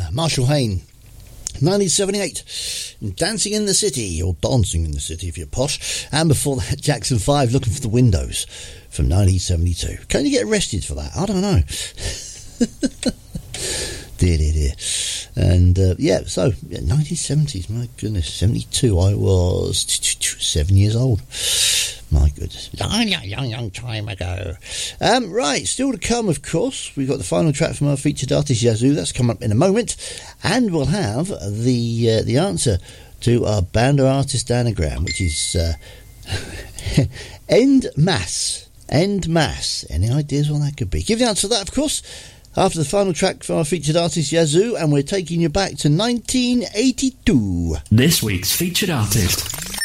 Marshall Hayne. 1978, Dancing in the City, or Dancing in the City if you're posh. And before that, Jackson 5, Looking for the Windows, from 1972. Can you get arrested for that? I don't know. Dear. And, so, 1970s, my goodness, 72, I was 7 years old. My goodness. Young time ago. Right, still to come, of course. We've got the final track from our featured artist, Yazoo. That's coming up in a moment. And we'll have the answer to our band or artist anagram, which is End Mass. End Mass. Any ideas what that could be? Give the answer to that, of course, after the final track from our featured artist, Yazoo. And we're taking you back to 1982. This week's featured artist.